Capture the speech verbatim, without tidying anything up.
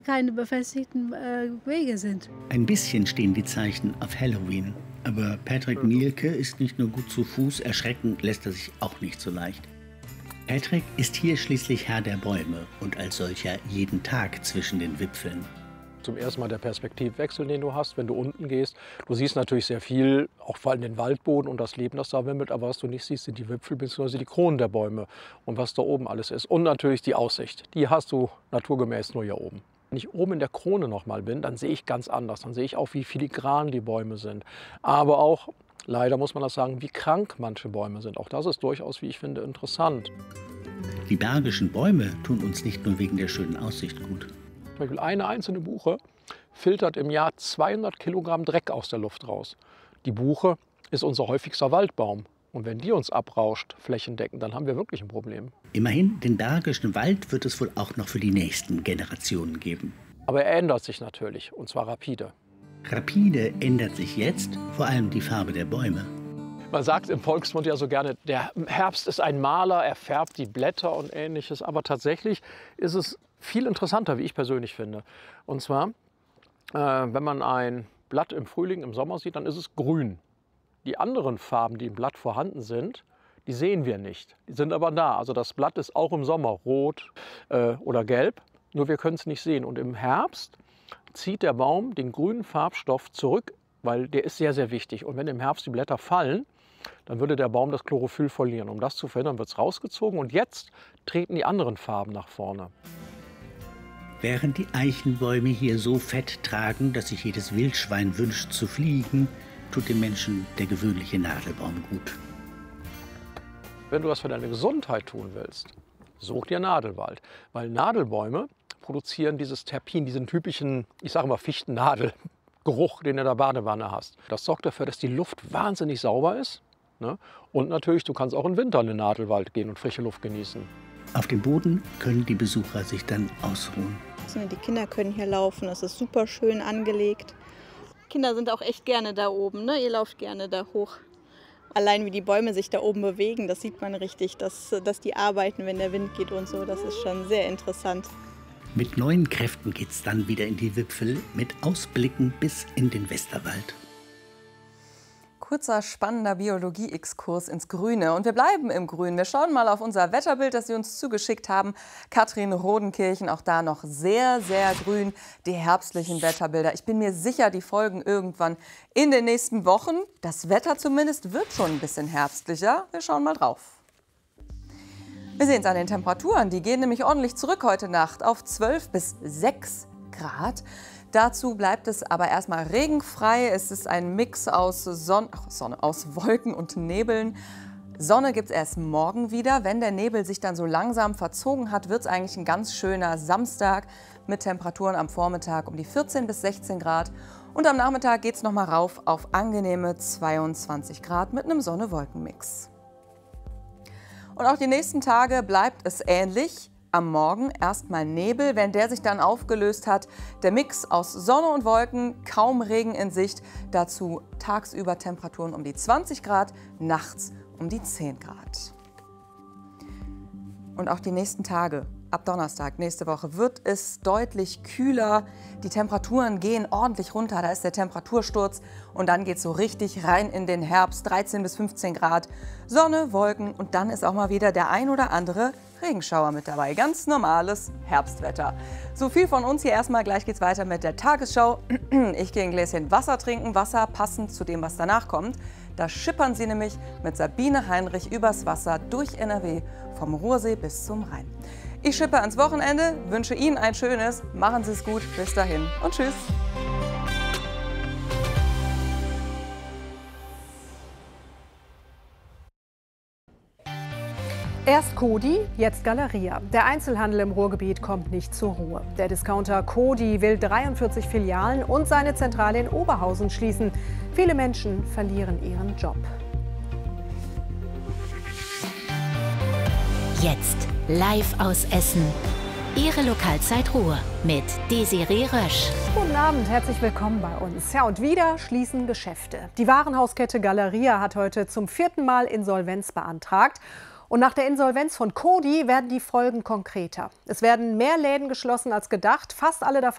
keine befestigten äh, Wege sind. Ein bisschen stehen die Zeichen auf Halloween. Aber Patrick Mielke ist nicht nur gut zu Fuß, erschrecken lässt er sich auch nicht so leicht. Patrick ist hier schließlich Herr der Bäume und als solcher jeden Tag zwischen den Wipfeln. Zum ersten Mal der Perspektivwechsel, den du hast, wenn du unten gehst. Du siehst natürlich sehr viel, auch vor allem den Waldboden und das Leben, das da wimmelt. Aber was du nicht siehst, sind die Wipfel bzw. die Kronen der Bäume und was da oben alles ist. Und natürlich die Aussicht. Die hast du naturgemäß nur hier oben. Wenn ich oben in der Krone noch mal bin, dann sehe ich ganz anders. Dann sehe ich auch, wie filigran die Bäume sind. Aber auch, leider muss man das sagen, wie krank manche Bäume sind. Auch das ist durchaus, wie ich finde, interessant. Die Bergischen Bäume tun uns nicht nur wegen der schönen Aussicht gut. Zum Beispiel eine einzelne Buche filtert im Jahr zweihundert Kilogramm Dreck aus der Luft raus. Die Buche ist unser häufigster Waldbaum. Und wenn die uns abrauscht, flächendeckend, dann haben wir wirklich ein Problem. Immerhin, den Bergischen Wald wird es wohl auch noch für die nächsten Generationen geben. Aber er ändert sich natürlich, und zwar rapide. Rapide ändert sich jetzt vor allem die Farbe der Bäume. Man sagt im Volksmund ja so gerne, der Herbst ist ein Maler, er färbt die Blätter und Ähnliches. Aber tatsächlich ist es viel interessanter, wie ich persönlich finde. Und zwar, äh, wenn man ein Blatt im Frühling, im Sommer sieht, dann ist es grün. Die anderen Farben, die im Blatt vorhanden sind, die sehen wir nicht. Die sind aber da. Also das Blatt ist auch im Sommer rot äh, oder gelb, nur wir können es nicht sehen. Und im Herbst zieht der Baum den grünen Farbstoff zurück, weil der ist sehr, sehr wichtig. Und wenn im Herbst die Blätter fallen, dann würde der Baum das Chlorophyll verlieren. Um das zu verhindern, wird es rausgezogen. Und jetzt treten die anderen Farben nach vorne. Während die Eichenbäume hier so Fett tragen, dass sich jedes Wildschwein wünscht zu fliegen, tut dem Menschen der gewöhnliche Nadelbaum gut. Wenn du was für deine Gesundheit tun willst, such dir Nadelwald. Weil Nadelbäume produzieren dieses Terpin, diesen typischen, ich sage mal Fichtennadelgeruch, den du in der Badewanne hast. Das sorgt dafür, dass die Luft wahnsinnig sauber ist. Ne? Und natürlich, du kannst auch im Winter in den Nadelwald gehen und frische Luft genießen. Auf dem Boden können die Besucher sich dann ausruhen. Die Kinder können hier laufen, es ist super schön angelegt. Kinder sind auch echt gerne da oben, ne? Ihr lauft gerne da hoch. Allein wie die Bäume sich da oben bewegen, das sieht man richtig, dass, dass die arbeiten, wenn der Wind geht und so. Das ist schon sehr interessant. Mit neuen Kräften geht's dann wieder in die Wipfel, mit Ausblicken bis in den Westerwald. Kurzer, spannender Biologie-Exkurs ins Grüne. Und wir bleiben im Grün. Wir schauen mal auf unser Wetterbild, das Sie uns zugeschickt haben. Katrin Rodenkirchen, auch da noch sehr, sehr grün, die herbstlichen Wetterbilder. Ich bin mir sicher, die folgen irgendwann in den nächsten Wochen. Das Wetter zumindest wird schon ein bisschen herbstlicher. Wir schauen mal drauf. Wir sehen es an den Temperaturen. Die gehen nämlich ordentlich zurück heute Nacht auf zwölf bis sechs Grad. Dazu bleibt es aber erstmal regenfrei. Es ist ein Mix aus, Sonne, ach, Sonne, aus Wolken und Nebeln. Sonne gibt es erst morgen wieder. Wenn der Nebel sich dann so langsam verzogen hat, wird es eigentlich ein ganz schöner Samstag mit Temperaturen am Vormittag um die vierzehn bis sechzehn Grad. Und am Nachmittag geht es nochmal rauf auf angenehme zweiundzwanzig Grad mit einem Sonne-Wolken-Mix. Und auch die nächsten Tage bleibt es ähnlich. Am Morgen erstmal Nebel, wenn der sich dann aufgelöst hat. Der Mix aus Sonne und Wolken, kaum Regen in Sicht. Dazu tagsüber Temperaturen um die zwanzig Grad, nachts um die zehn Grad. Und auch die nächsten Tage, ab Donnerstag, nächste Woche, wird es deutlich kühler. Die Temperaturen gehen ordentlich runter, da ist der Temperatursturz. Und dann geht es so richtig rein in den Herbst, dreizehn bis fünfzehn Grad. Sonne, Wolken und dann ist auch mal wieder der ein oder andere Regenschauer mit dabei. Ganz normales Herbstwetter. So viel von uns hier erstmal. Gleich geht's weiter mit der Tagesschau. Ich gehe ein Gläschen Wasser trinken. Wasser passend zu dem, was danach kommt. Da schippern sie nämlich mit Sabine Heinrich übers Wasser durch N R W vom Ruhrsee bis zum Rhein. Ich schippe ans Wochenende, wünsche Ihnen ein schönes. Machen Sie es gut. Bis dahin und tschüss. Erst Coty, jetzt Galeria. Der Einzelhandel im Ruhrgebiet kommt nicht zur Ruhe. Der Discounter Coty will dreiundvierzig Filialen und seine Zentrale in Oberhausen schließen. Viele Menschen verlieren ihren Job. Jetzt live aus Essen. Ihre Lokalzeit Ruhr mit Desiree Rösch. Guten Abend, herzlich willkommen bei uns. Ja, und wieder schließen Geschäfte. Die Warenhauskette Galeria hat heute zum vierten Mal Insolvenz beantragt. Und nach der Insolvenz von Coty werden die Folgen konkreter. Es werden mehr Läden geschlossen als gedacht. Fast alle davon